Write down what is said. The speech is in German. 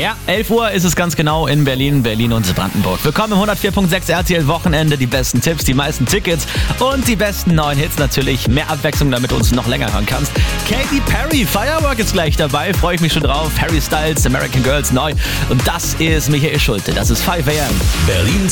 Ja, 11 Uhr ist es ganz genau in Berlin und Brandenburg. Willkommen im 104.6 RTL Wochenende. Die besten Tipps, die meisten Tickets und die besten neuen Hits natürlich. Mehr Abwechslung, damit du uns noch länger hören kannst. Katy Perry, Firework ist gleich dabei. Freue ich mich schon drauf. Harry Styles, American Girls neu. Und das ist Michael Schulte. Das ist 5 AM. Berlin